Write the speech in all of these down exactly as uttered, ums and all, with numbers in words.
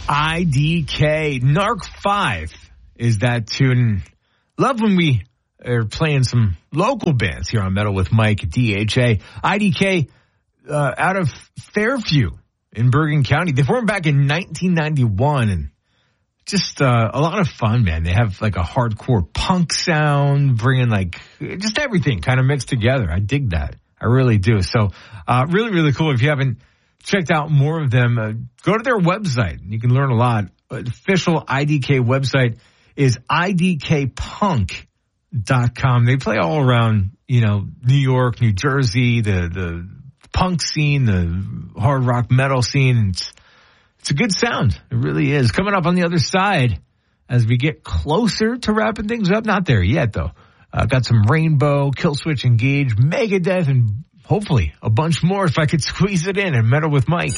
I D K. Narc five is that tune. Love when we are playing some local bands here on Metal with Mike, D H A. I D K uh, out of Fairview in Bergen County. They formed back in nineteen ninety-one, and just uh, a lot of fun, man. They have like a hardcore punk sound, bringing like just everything kind of mixed together. I dig that. I really do. So uh, really, really cool. If you haven't checked out more of them, uh, go to their website. You can learn a lot. Official I D K website is I D K punk dot com. They play all around, you know, New York, New Jersey, the the punk scene, the hard rock metal scene. It's, it's a good sound. It really is. Coming up on the other side as we get closer to wrapping things up. Not there yet, though. Uh, got some Rainbow, Killswitch Engage, Megadeth, and hopefully a bunch more if I could squeeze it in and Metal with Mike.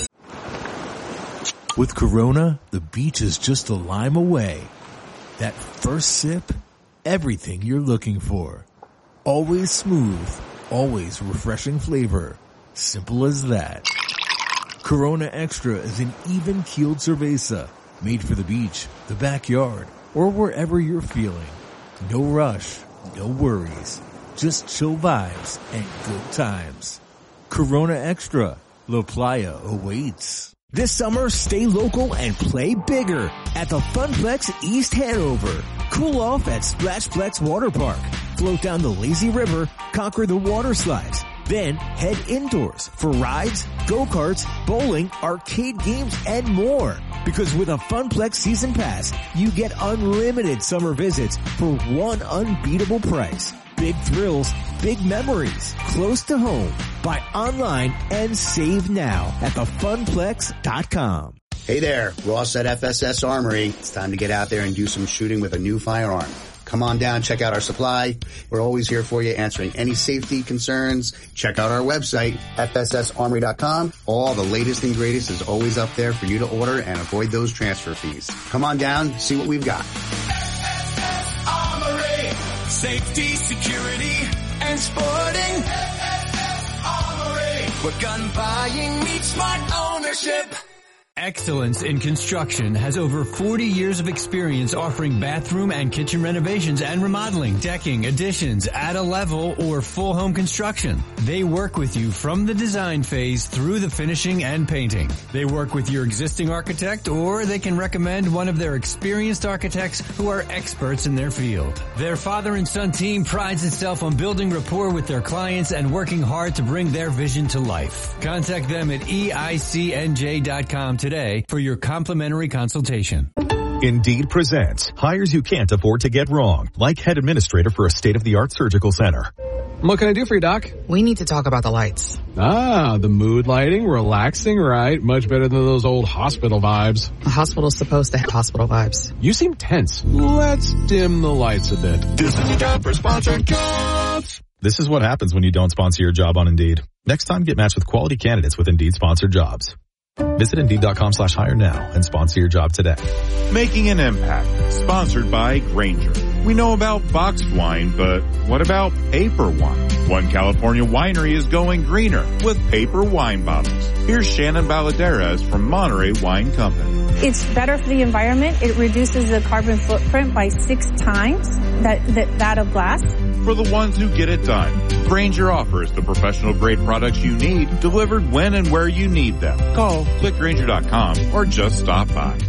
With Corona, the beach is just a lime away. That first sip, everything you're looking for. Always smooth, always refreshing flavor. Simple as that. Corona Extra is an even-keeled cerveza made for the beach, the backyard, or wherever you're feeling. No rush, no worries. Just chill vibes and good times. Corona Extra, La Playa awaits. This summer, stay local and play bigger at the Funplex East Hanover. Cool off at Splashplex Water Park. Float down the lazy river, conquer the water slides. Then head indoors for rides, go-karts, bowling, arcade games, and more. Because with a Funplex Season Pass, you get unlimited summer visits for one unbeatable price. Big thrills, big memories, close to home. Buy online and save now at the funplex dot com. Hey there, Ross at F S S Armory. It's time to get out there and do some shooting with a new firearm. Come on down, check out our supply. We're always here for you, answering any safety concerns. Check out our website, F S S armory dot com. All the latest and greatest is always up there for you to order and avoid those transfer fees. Come on down, see what we've got. F S S Armory. Safety, security, and sporting. F S S Armory. Where gun buying meets smart ownership. Excellence in Construction has over forty years of experience offering bathroom and kitchen renovations and remodeling, decking, additions, add a level, or full home construction. They work with you from the design phase through the finishing and painting. They work with your existing architect, or they can recommend one of their experienced architects who are experts in their field. Their father and son team prides itself on building rapport with their clients and working hard to bring their vision to life. Contact them at E I C N J dot com today. Today for your complimentary consultation. Indeed presents hires you can't afford to get wrong, like head administrator for a state-of-the-art surgical center. What can I do for you, Doc? We need to talk about the lights. Ah, the mood lighting, relaxing, right? Much better than those old hospital vibes. A hospital's supposed to have hospital vibes. You seem tense. Let's dim the lights a bit. This is your job for sponsored jobs. This is what happens when you don't sponsor your job on Indeed. Next time, get matched with quality candidates with Indeed sponsored jobs. Visit Indeed.com slash hire now and sponsor your job today. Making an Impact, sponsored by Grainger. We know about boxed wine, but what about paper wine? One California winery is going greener with paper wine bottles. Here's Shannon Baladeras from Monterey Wine Company. It's better for the environment. It reduces the carbon footprint by six times that, that, that of glass. For the ones who get it done, Grainger offers the professional grade products you need delivered when and where you need them. Call click grainger dot com or just stop by.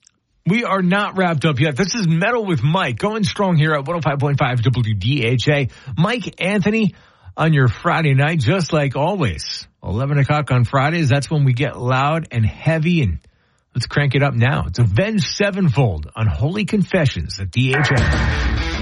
We are not wrapped up yet. This is Metal with Mike, going strong here at one oh five point five W D H A. Mike Anthony on your Friday night, just like always. eleven o'clock on Fridays, that's when we get loud and heavy, and let's crank it up now. It's Avenged Sevenfold on Holy Confessions at D H A.